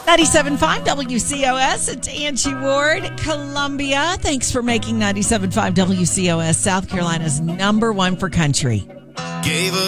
97.5 WCOS. It's Angie Ward, Columbia. Thanks for making 97.5 WCOS South Carolina's #1 for country. Gave